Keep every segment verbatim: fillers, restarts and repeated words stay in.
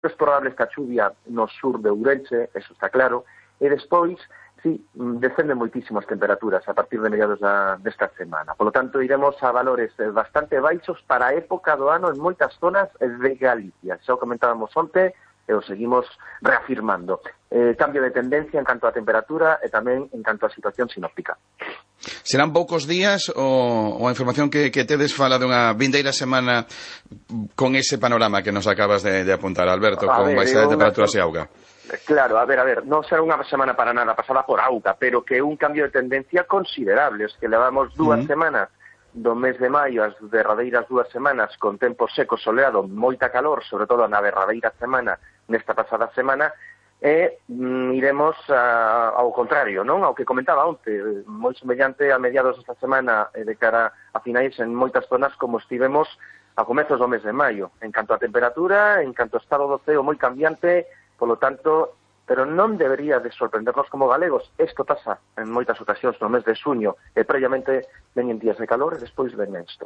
es probable esta chuvia no sur de Ourense, eso está claro, e despois, sí, descenden moitísimas temperaturas a partir de mediados da, desta semana. Por lo tanto, iremos a valores bastante baixos para a época do ano en moitas zonas de Galicia. Xa o comentábamos onte, e o seguimos reafirmando. Eh, cambio de tendencia en canto a temperatura e tamén en canto a situación sinóptica. Serán poucos días ou, ou a información que, que tedes fala dunha vindeira semana con ese panorama que nos acabas de, de apuntar, Alberto, a con baixada de temperaturas e auga? Claro, a ver, a ver, non será unha semana para nada pasada por auga, pero que un cambio de tendencia considerable, es que levamos dúas uh-huh. semanas do mes de maio, as derradeiras dúas semanas con tempo seco soleado, moita calor, sobre todo na derradeira semana, nesta pasada semana, e mm, iremos a, ao contrario, non? Ao que comentaba onte, moi semellante a mediados desta semana e de cara a finais en moitas zonas como estivemos a comezos do mes de maio, en canto a temperatura, en canto a estado do ceo moi cambiante. Por lo tanto, pero non debería de sorprendernos como galegos. Isto pasa en moitas ocasións no mes de xuño, e previamente veñen días de calor e despois ven isto.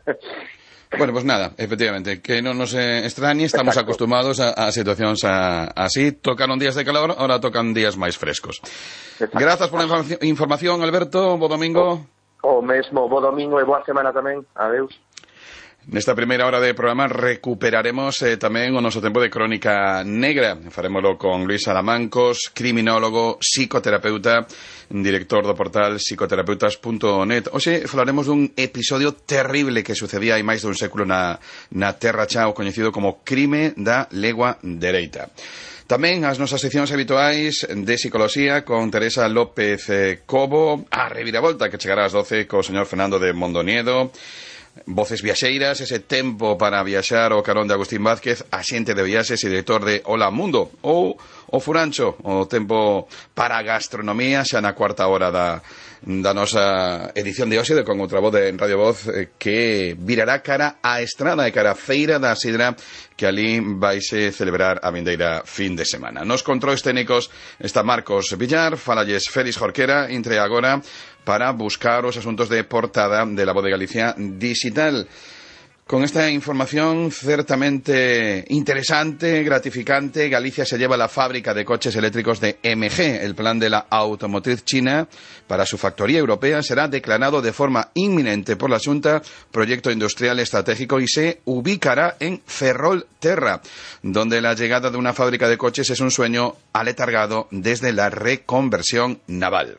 Bueno, pues nada, efectivamente, que non nos eh, extrañe, estamos Exacto. acostumados a, a situacións a, así. Tocaron días de calor, ahora tocan días máis frescos. Exacto. Grazas por a información, Alberto, bo domingo. O, o mesmo, bo domingo e boa semana tamén. Adeus. Nesta primeira hora de programa recuperaremos eh, tamén o noso tempo de Crónica Negra. Farémolo con Luis Salamancos, criminólogo, psicoterapeuta, director do portal psicoterapeutas punto net. Hoxe falaremos dun episodio terrible que sucedía hai máis dun século na, na Terra Cha, o coñecido como crime da legua dereita. Tamén as nosas seccións habituais de psicoloxía con Teresa López eh, Cobo, a reviravolta que chegará ás doce co señor Fernando de Mondoniedo, Voces Viaxeiras, ese tempo para viaxar o carón de Agustín Vázquez, axente de viaxes e director de Hola Mundo, ou o Furancho, o tempo para a gastronomía, xa na cuarta hora da, da nosa edición de hoxe de Con outra voz de Radio Voz, eh, que virará cara á estrada e cara á feira da sidra que ali vaise celebrar a vindeira fin de semana. Nos controis técnicos está Marcos Villar, falalles Félix Jorquera, entre agora para buscar os asuntos de portada de La Voz de Galicia Digital. Con esta información certamente interesante, gratificante, Galicia se lleva la fábrica de coches eléctricos de M G. El plan de la automotriz china para su factoría europea será declarado de forma inminente por la Xunta proyecto industrial estratégico y se ubicará en Ferrolterra, donde la llegada de una fábrica de coches es un sueño aletargado desde la reconversión naval.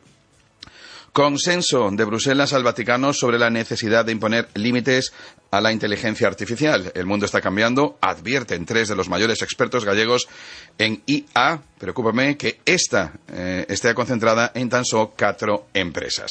Consenso de Bruselas al Vaticano sobre la necesidad de imponer límites a la inteligencia artificial. El mundo está cambiando, advierten tres de los mayores expertos gallegos en I A. Preocúpame que esta eh, esté concentrada en tan só catro empresas.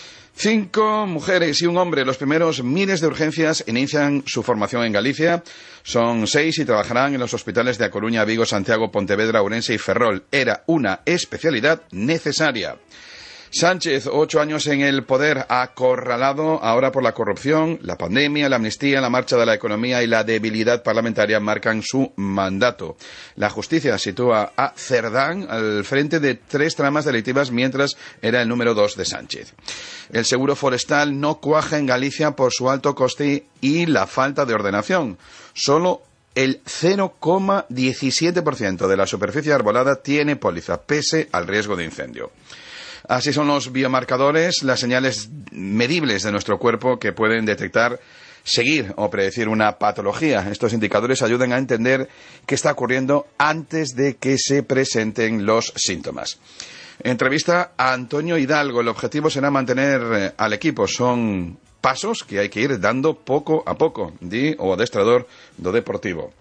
Cinco mujeres y un hombre, los primeros miles de urgencias, inician su formación en Galicia. Son seis y trabajarán en los hospitales de A Coruña, Vigo, Santiago, Pontevedra, Ourense y Ferrol. Era una especialidad necesaria. Sánchez, ocho años en el poder, acorralado ahora por la corrupción, la pandemia, la amnistía, la marcha de la economía y la debilidad parlamentaria marcan su mandato. La justicia sitúa a Cerdán al frente de tres tramas delictivas mientras era el número dos de Sánchez. El seguro forestal no cuaja en Galicia por su alto coste y la falta de ordenación. Solo el cero coma diecisiete por ciento de la superficie arbolada tiene póliza, pese al riesgo de incendio. Así son los biomarcadores, las señales medibles de nuestro cuerpo que pueden detectar, seguir o predecir una patología. Estos indicadores ayudan a entender qué está ocurriendo antes de que se presenten los síntomas. Entrevista a Antonio Hidalgo. El objetivo será mantener al equipo. Son pasos que hay que ir dando poco a poco, di o adestrador do Deportivo.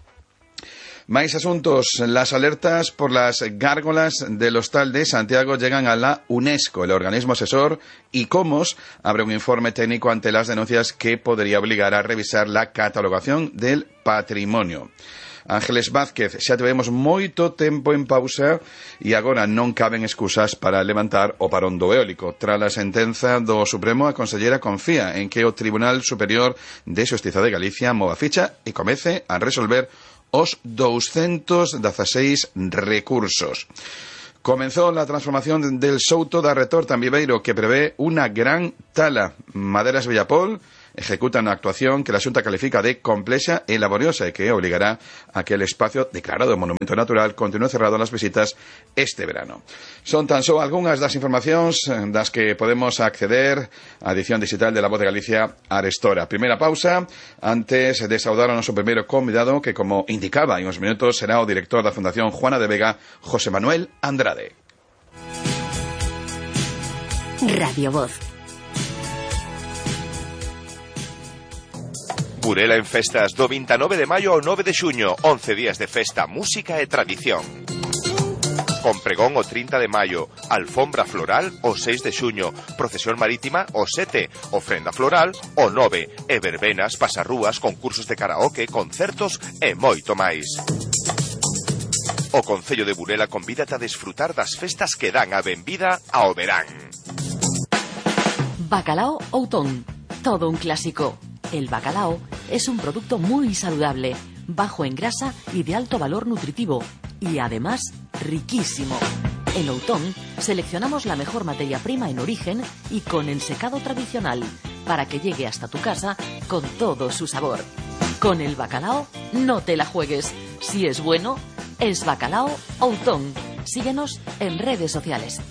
Máis asuntos. Las alertas por las gárgolas del Hostal de Santiago llegan a la UNESCO. El organismo asesor ICOMOS abre un informe técnico ante las denuncias que podría obligar a revisar la catalogación del patrimonio. Ángeles Vázquez, xa tivemos moito tempo en pausa e agora non caben excusas para levantar o parón do eólico. Tras a sentenza do Supremo, a consellera confía en que o Tribunal Superior de Xustiza de Galicia mova ficha e comece a resolver os doscientos dieciséis recursos. Comenzó la transformación del Souto da Retorta en Viveiro, que prevé una gran tala. Maderas Villapol ejecutan una actuación que la Xunta califica de complexa e laboriosa e que obligará a que el espacio declarado monumento natural continúe cerrado a las visitas este verano. Son tan só algunhas das informacións das que podemos acceder á edición digital de La Voz de Galicia arestora. Primeira pausa, antes de saudar ao noso primeiro convidado, que como indicaba en uns minutos será o director da Fundación Juana de Vega, José Manuel Andrade. Radio Voz. Burela en festas do vinte e nove de maio ao nove de xuño, once días de festa, música e tradición. Con pregón o trinta de maio, alfombra floral o seis de xuño, procesión marítima o sete, ofrenda floral o nove, e verbenas, pasarrúas, concursos de karaoke, concertos e moito máis. O Concello de Burela convídate a desfrutar das festas que dan a benvida ao verán. Bacalao Outón, todo un clásico. El bacalao es un producto muy saludable, bajo en grasa y de alto valor nutritivo, y además riquísimo. En Outón seleccionamos la mejor materia prima en origen y con ensecado tradicional, para que llegue hasta tu casa con todo su sabor. Con el bacalao no te la juegues. Si es bueno, es Bacalao Outón. Síguenos en redes sociales.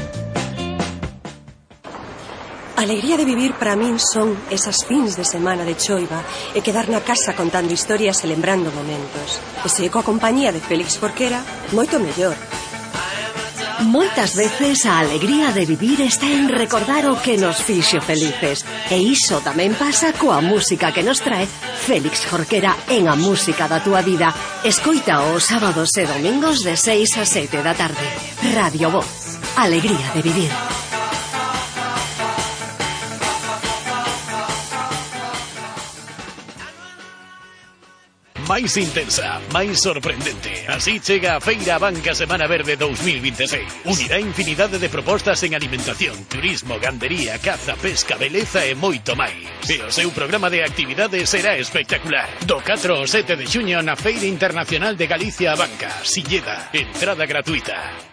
A alegría de vivir para min son esas fins de semana de choiva e quedar na casa contando historias e lembrando momentos. E se coa compañía de Félix Jorquera, moito mellor. Moitas veces a alegría de vivir está en recordar o que nos fixo felices. E iso tamén pasa coa música que nos trae Félix Jorquera en A Música da Túa Vida. Escoita os sábados e domingos de seis a sete da tarde. Radio Voz. Alegría de vivir. máis intensa, máis sorprendente. Así chega a Feira Abanca Semana Verde dous mil vinte e seis. Unirá infinidade de propostas en alimentación, turismo, gandería, caza, pesca, beleza e moito máis. E o seu programa de actividades será espectacular. Do catro ao sete de xuño na Feira Internacional de Galicia Abanca, Silleda. Entrada gratuita.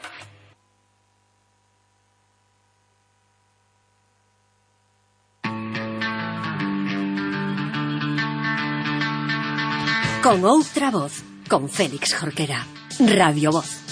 Con outra voz, con Félix Jorquera. Radio Voz.